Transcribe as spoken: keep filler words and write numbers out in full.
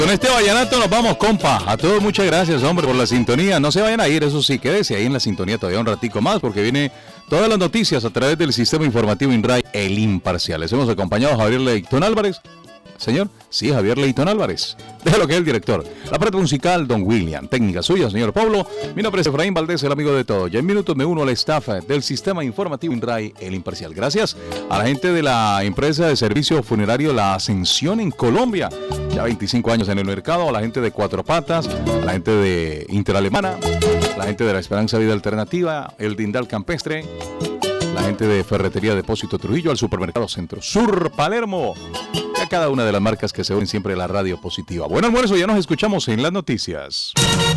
Con este vallenato nos vamos, compa. A todos muchas gracias, hombre, por la sintonía. No se vayan a ir, eso sí, quédese ahí en la sintonía todavía un ratico más, porque viene todas las noticias a través del sistema informativo INRAI, El Imparcial. Les hemos acompañado a Javier Leitón Álvarez. Señor, sí, Javier Leitón Álvarez. Déjalo que es el director. La parte musical, Don William. Técnica suya, señor Pablo. Mi nombre es Efraín Valdés, el amigo de todos. Ya en minutos me uno al staff del sistema informativo INRAI, El Imparcial. Gracias a la gente de la empresa de servicio funerario La Ascensión en Colombia. Ya veinticinco años en el mercado. A la gente de Cuatro Patas, a la gente de Interalemana, a la gente de la Esperanza Vida Alternativa, el Dindal Campestre, la gente de Ferretería Depósito Trujillo, al Supermercado Centro Sur Palermo, y a cada una de las marcas que se unen siempre a la radio positiva. Buen almuerzo, ya nos escuchamos en las noticias.